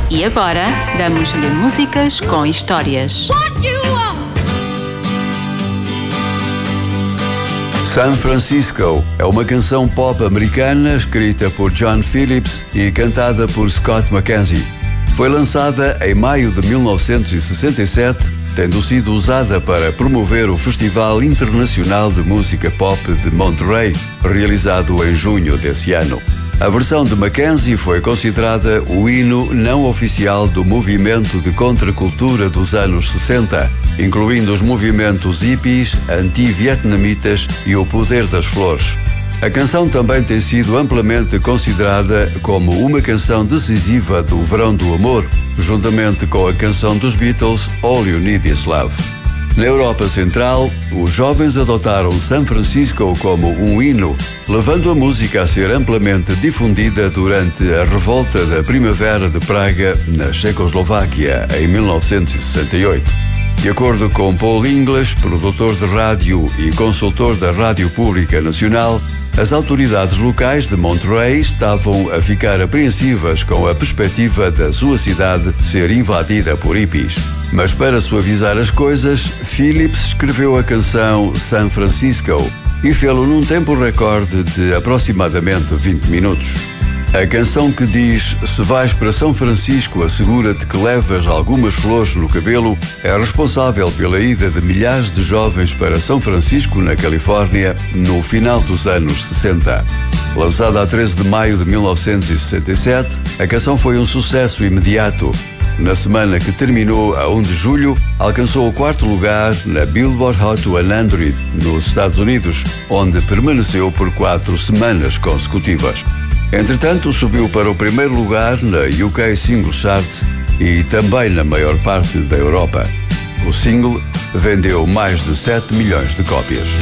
E agora, damos-lhe músicas com histórias. San Francisco é uma canção pop americana escrita por John Phillips e cantada por Scott McKenzie. Foi lançada em maio de 1967, tendo sido usada para promover o Festival Internacional de Música Pop de Monterey, realizado em junho desse ano. A versão de Mackenzie foi considerada o hino não oficial do movimento de contracultura dos anos 60, incluindo os movimentos hippies, anti-vietnamitas e o poder das flores. A canção também tem sido amplamente considerada como uma canção decisiva do verão do amor, juntamente com a canção dos Beatles All You Need Is Love. Na Europa Central, os jovens adotaram San Francisco como um hino, levando a música a ser amplamente difundida durante a Revolta da Primavera de Praga, na Checoslováquia, em 1968. De acordo com Paul English, produtor de rádio e consultor da Rádio Pública Nacional, as autoridades locais de Monterey estavam a ficar apreensivas com a perspectiva da sua cidade ser invadida por hippies. Mas para suavizar as coisas, Phillips escreveu a canção San Francisco e fê-lo num tempo recorde de aproximadamente 20 minutos. A canção que diz "Se vais para São Francisco, assegura-te que levas algumas flores no cabelo" é responsável pela ida de milhares de jovens para São Francisco, na Califórnia, no final dos anos 60. Lançada a 13 de maio de 1967, a canção foi um sucesso imediato. Na semana que terminou, a 1 de julho, alcançou o 4º lugar na Billboard Hot 100 nos Estados Unidos, onde permaneceu por 4 semanas consecutivas. Entretanto, subiu para o 1º lugar na UK Single Chart e também na maior parte da Europa. O single vendeu mais de 7 milhões de cópias.